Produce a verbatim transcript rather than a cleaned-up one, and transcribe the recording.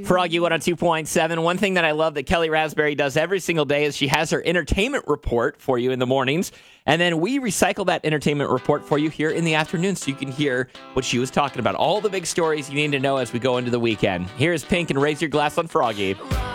Froggy one oh two point seven. One thing that I love that Kelly Raspberry does every single day is she has her entertainment report for you in the mornings, and then we recycle that entertainment report for you here in the afternoon so you can hear what she was talking about. All the big stories you need to know as we go into the weekend. Here's Pink and Raise Your Glass on Froggy.